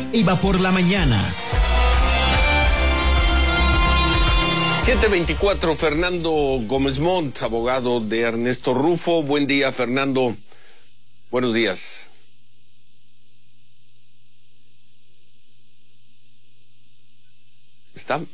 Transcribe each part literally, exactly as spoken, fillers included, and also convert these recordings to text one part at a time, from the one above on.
Iba por la mañana. siete veinticuatro, Fernando Gómez Montt, abogado de Ernesto Rufo. Buen día, Fernando. Buenos días. ¿Está?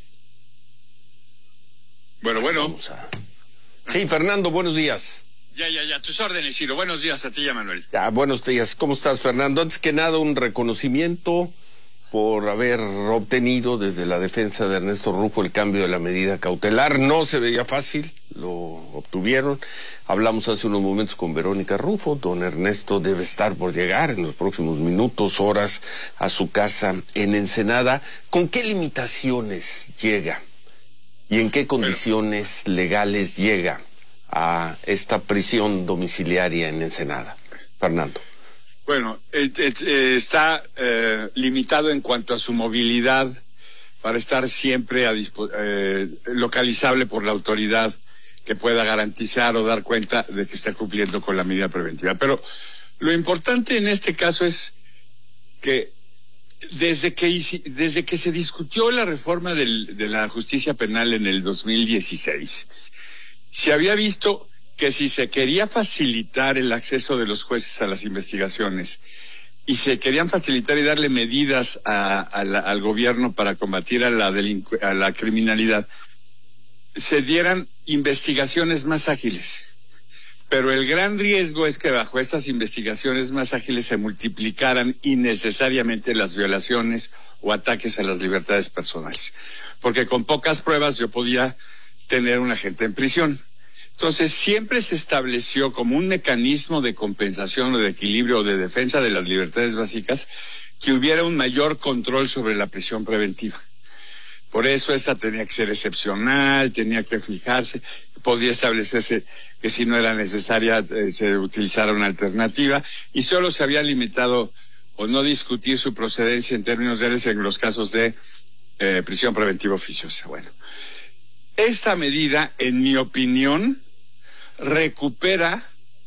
Bueno, bueno. Vamos a... Sí, Fernando, buenos días. Ya, ya, ya, tus órdenes, Ciro. Buenos días a ti, ya, Manuel. Ya, buenos días. ¿Cómo estás, Fernando? Antes que nada, un reconocimiento por haber obtenido desde la defensa de Ernesto Rufo el cambio de la medida cautelar. No se veía fácil, lo obtuvieron. Hablamos hace unos momentos con Verónica Rufo. Don Ernesto debe estar por llegar en los próximos minutos, horas, a su casa en Ensenada. ¿Con qué limitaciones llega y en qué condiciones bueno. legales llega a esta prisión domiciliaria en Ensenada? Fernando. Bueno, eh, eh, está eh, limitado en cuanto a su movilidad para estar siempre a eh, localizable por la autoridad que pueda garantizar o dar cuenta de que está cumpliendo con la medida preventiva. Pero lo importante en este caso es que desde que, desde que se discutió la reforma del, de la justicia penal en el dos mil dieciséis, se había visto que si se quería facilitar el acceso de los jueces a las investigaciones y se querían facilitar y darle medidas a, a la, al gobierno para combatir a la, delincu- a la criminalidad, se dieran investigaciones más ágiles. Pero el gran riesgo es que bajo estas investigaciones más ágiles se multiplicaran innecesariamente las violaciones o ataques a las libertades personales. Porque con pocas pruebas yo podía tener un agente en prisión. Entonces, siempre se estableció como un mecanismo de compensación o de equilibrio o de defensa de las libertades básicas que hubiera un mayor control sobre la prisión preventiva. Por eso esta tenía que ser excepcional, tenía que fijarse, podía establecerse que si no era necesaria eh, se utilizara una alternativa y solo se había limitado o no discutir su procedencia en términos reales en los casos de eh, prisión preventiva oficiosa. Bueno, esta medida, en mi opinión, recupera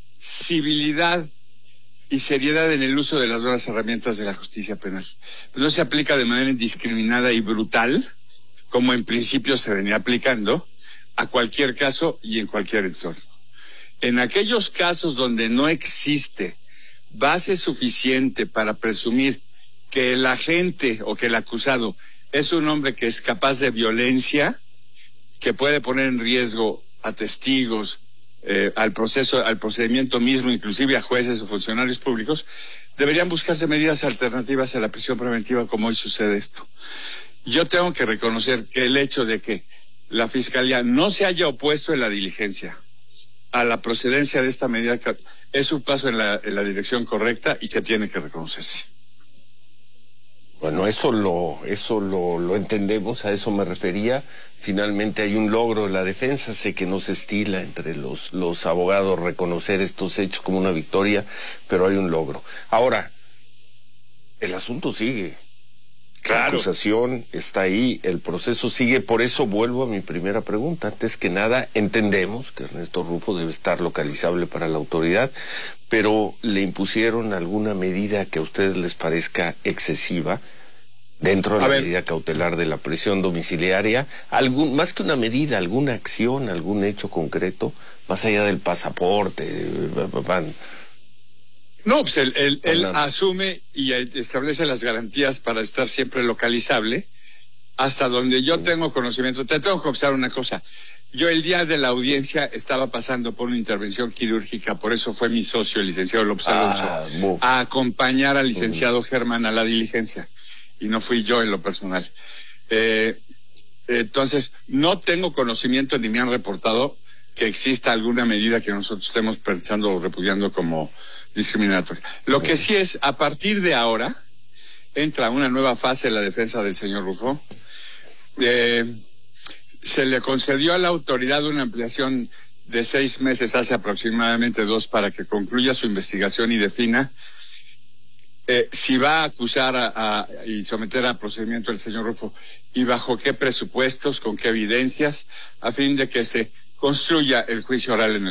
civilidad y seriedad en el uso de las nuevas herramientas de la justicia penal. No se aplica de manera indiscriminada y brutal, como en principio se venía aplicando, a cualquier caso y en cualquier entorno. En aquellos casos donde no existe base suficiente para presumir que el agente o que el acusado es un hombre que es capaz de violencia, que puede poner en riesgo a testigos, eh, al proceso, al procedimiento mismo, inclusive a jueces o funcionarios públicos, deberían buscarse medidas alternativas a la prisión preventiva, como hoy sucede esto. Yo tengo que reconocer que el hecho de que la Fiscalía no se haya opuesto en la diligencia a la procedencia de esta medida es un paso en la, en la dirección correcta y que tiene que reconocerse. Bueno, eso lo eso lo, lo entendemos, a eso me refería. Finalmente hay un logro de la defensa. Sé que no se estila entre los, los abogados reconocer estos hechos como una victoria, pero hay un logro. Ahora, el asunto sigue. Claro. La acusación está ahí, el proceso sigue. Por eso vuelvo a mi primera pregunta. Antes que nada, entendemos que Ernesto Rufo debe estar localizable para la autoridad, pero ¿le impusieron alguna medida que a ustedes les parezca excesiva dentro de la ver. medida cautelar de la prisión domiciliaria? Algún, más que una medida, alguna acción, algún hecho concreto, más allá del pasaporte, van... No, pues él, él, él asume y establece las garantías para estar siempre localizable, hasta donde yo tengo conocimiento. Te tengo que confesar una cosa. Yo el día de la audiencia estaba pasando por una intervención quirúrgica, por eso fue mi socio, el licenciado López Alonso, ah, a acompañar al licenciado uh-huh. Germán a la diligencia, y no fui yo en lo personal. Eh, entonces, no tengo conocimiento ni me han reportado que exista alguna medida que nosotros estemos pensando o repudiando como discriminatoria. Lo que sí es, a partir de ahora, entra una nueva fase en la defensa del señor Rufo. Eh, se le concedió a la autoridad una ampliación de seis meses, hace aproximadamente dos, para que concluya su investigación y defina eh, si va a acusar a, a, y someter a procedimiento al señor Rufo y bajo qué presupuestos, con qué evidencias, a fin de que se construya el juicio oral en el